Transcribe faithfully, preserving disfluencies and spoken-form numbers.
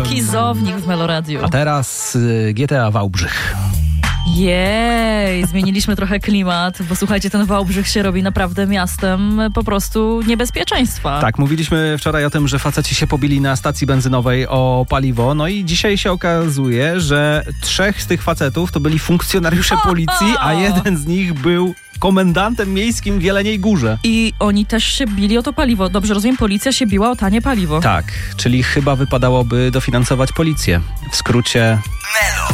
Kizownik w Meloradiu. A teraz y, G T A Wałbrzych. Jej, zmieniliśmy trochę klimat, bo słuchajcie, ten Wałbrzych się robi naprawdę miastem po prostu niebezpieczeństwa. Tak, mówiliśmy wczoraj o tym, że faceci się pobili na stacji benzynowej o paliwo, no i dzisiaj się okazuje, że trzech z tych facetów to byli funkcjonariusze policji, a jeden z nich był komendantem miejskim w Jeleniej Górze. I oni też się bili o to paliwo. Dobrze rozumiem, policja się biła o tanie paliwo. Tak, czyli chyba wypadałoby dofinansować policję. W skrócie... Melo.